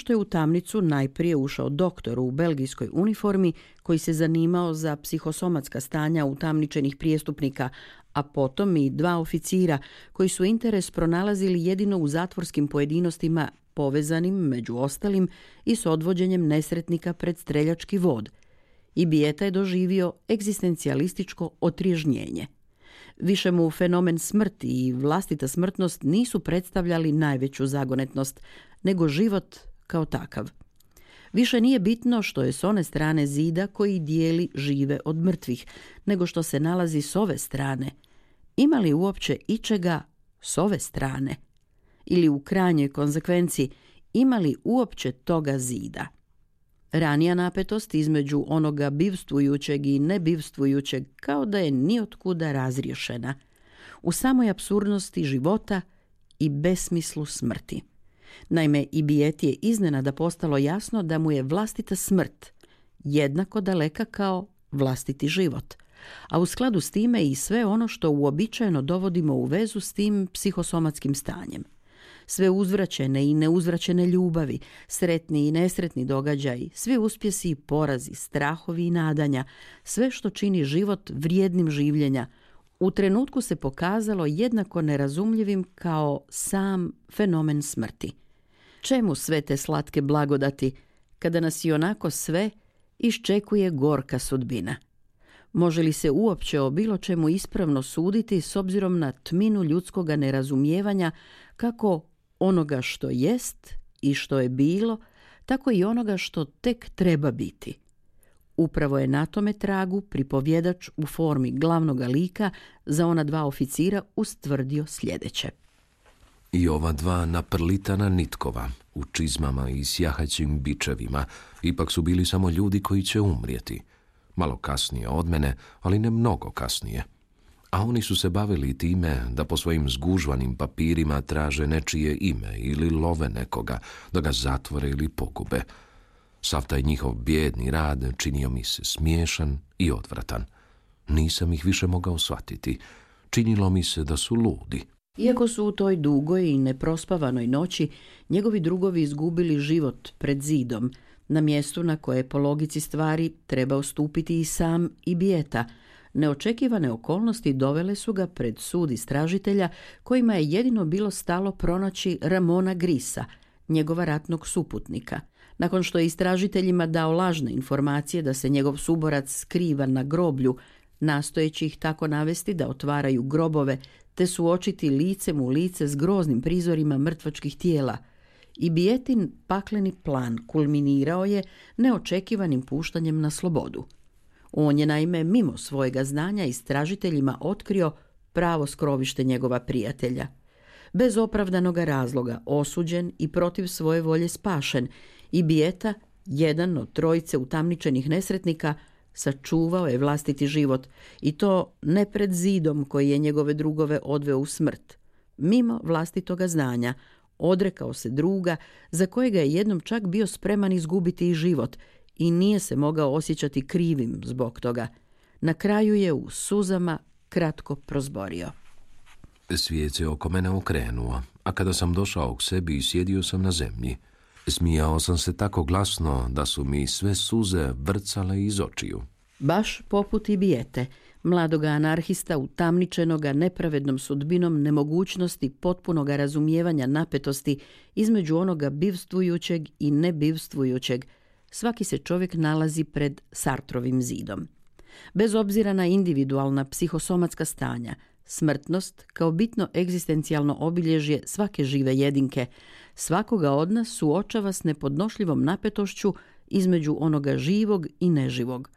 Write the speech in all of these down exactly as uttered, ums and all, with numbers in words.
što je u tamnicu najprije ušao doktor u belgijskoj uniformi koji se zanimao za psihosomatska stanja utamničenih prijestupnika, a potom i dva oficira koji su interes pronalazili jedino u zatvorskim pojedinostima povezanim, među ostalim, i s odvođenjem nesretnika pred streljački vod. I Bijeta je doživio egzistencijalističko otriježnjenje. Više mu fenomen smrti i vlastita smrtnost nisu predstavljali najveću zagonetnost, nego život kao takav. Više nije bitno što je s one strane zida koji dijeli žive od mrtvih, nego što se nalazi s ove strane. Ima li uopće ičega s ove strane? Ili u krajnjoj konzekvenci, ima li uopće toga zida? Ranija napetost između onoga bivstvujućeg i nebivstvujućeg kao da je nijotkuda razriješena, u samoj apsurdnosti života i besmislu smrti. Naime, i Bijeti je iznenada postalo jasno da mu je vlastita smrt jednako daleka kao vlastiti život, a u skladu s time i sve ono što uobičajeno dovodimo u vezu s tim psihosomatskim stanjem. Sve uzvraćene i neuzvraćene ljubavi, sretni i nesretni događaji, svi uspjesi i porazi, strahovi i nadanja, sve što čini život vrijednim življenja, u trenutku se pokazalo jednako nerazumljivim kao sam fenomen smrti. Čemu sve te slatke blagodati, kada nas i onako sve iščekuje gorka sudbina? Može li se uopće o bilo čemu ispravno suditi s obzirom na tminu ljudskoga nerazumijevanja, kako onoga što jest i što je bilo, tako i onoga što tek treba biti? Upravo je na tome tragu pripovjedač u formi glavnoga lika za ona dva oficira ustvrdio sljedeće. I ova dva naprlitana nitkova, u čizmama i sjahaćim bičevima, ipak su bili samo ljudi koji će umrijeti. Malo kasnije od mene, ali ne mnogo kasnije. A oni su se bavili time da po svojim zgužvanim papirima traže nečije ime ili love nekoga, da ga zatvore ili pogube. Sav taj njihov bijedni rad činio mi se smiješan i odvratan. Nisam ih više mogao shvatiti. Činilo mi se da su ludi. Iako su u toj dugoj i neprospavanoj noći njegovi drugovi izgubili život pred zidom, na mjestu na koje po logici stvari trebao stupiti i sam i Bijeta, neočekivane okolnosti dovele su ga pred sud istražitelja kojima je jedino bilo stalo pronaći Ramona Grisa, njegova ratnog suputnika. Nakon što je istražiteljima dao lažne informacije da se njegov suborac skriva na groblju, nastojeći ih tako navesti da otvaraju grobove te suočiti licem u lice s groznim prizorima mrtvačkih tijela, i Bijetin pakleni plan kulminirao je neočekivanim puštanjem na slobodu. On je naime mimo svojega znanja istražiteljima otkrio pravo skrovište njegova prijatelja. Bez opravdanog razloga osuđen i protiv svoje volje spašen, i Bijeta, jedan od trojice utamničenih nesretnika, sačuvao je vlastiti život, i to ne pred zidom koji je njegove drugove odveo u smrt. Mimo vlastitoga znanja, odrekao se druga za kojega je jednom čak bio spreman izgubiti i život i nije se mogao osjećati krivim zbog toga. Na kraju je u suzama kratko prozborio. Svijet se oko mene okrenuo, a kada sam došao k sebi i sjedio sam na zemlji. Smijao sam se tako glasno da su mi sve suze vrcale iz očiju. Baš poput i Bijete, mladoga anarhista utamničenoga nepravednom sudbinom nemogućnosti potpunoga razumijevanja napetosti između onoga bivstvujućeg i nebivstvujućeg, svaki se čovjek nalazi pred Sartrovim zidom. Bez obzira na individualna psihosomatska stanja, smrtnost kao bitno egzistencijalno obilježje svake žive jedinke, svakoga od nas suočava s nepodnošljivom napetošću između onoga živog i neživog.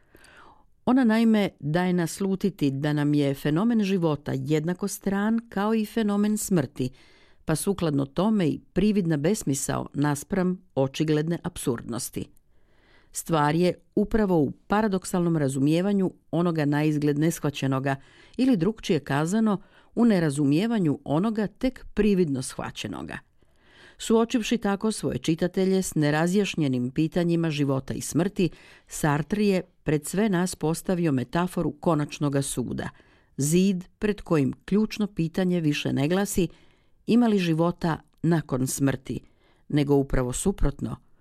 Ona naime daje naslutiti da nam je fenomen života jednako stran kao i fenomen smrti, pa sukladno tome i prividna besmisao naspram očigledne apsurdnosti. Stvar je upravo u paradoksalnom razumijevanju onoga naizgled neshvaćenoga, ili drukčije kazano, u nerazumijevanju onoga tek prividno shvaćenoga. Suočivši tako svoje čitatelje s nerazjašnjenim pitanjima života i smrti, Sartre je pred sve nas postavio metaforu konačnoga suda, zid pred kojim ključno pitanje više ne glasi ima li života nakon smrti, nego upravo suprotno,